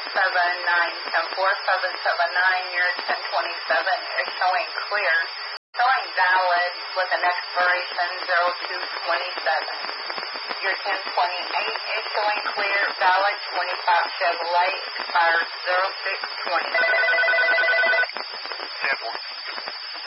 Your 1027 is showing clear, showing valid with an expiration 0227. Your 1028 is showing clear, valid 25 Chevrolet, expires 0620. 10